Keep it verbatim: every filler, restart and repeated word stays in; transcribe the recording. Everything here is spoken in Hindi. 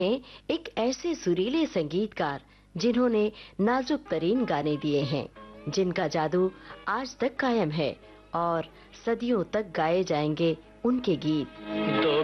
एक ऐसे सुरीले संगीतकार जिन्होंने नाजुक तरीन गाने दिए हैं, जिनका जादू आज तक कायम है और सदियों तक गाए जाएंगे उनके गीत।